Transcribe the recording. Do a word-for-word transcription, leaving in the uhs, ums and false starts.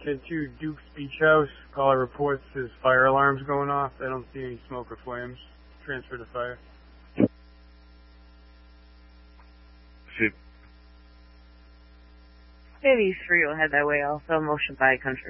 ten two Duke's Beach House. Caller reports his fire alarm's going off. I don't see any smoke or flames. Transfer to fire. Maybe three will head that way also. Motion by Country